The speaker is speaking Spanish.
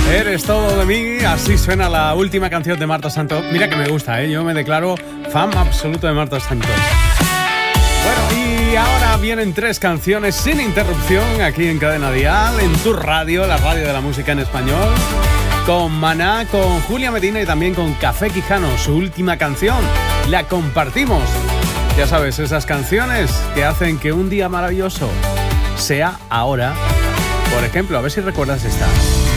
Eres todo de mí, así suena la última canción de Marta Santos. Mira que me gusta, yo me declaro fan absoluto de Marta Santos. Bueno, y ahora vienen 3 canciones sin interrupción aquí en Cadena Dial, en tu radio, la radio de la música en español, con Maná, con Julia Medina y también con Café Quijano. Su última canción la compartimos. Ya sabes, esas canciones que hacen que un día maravilloso sea ahora. Por ejemplo, a ver si recuerdas esta.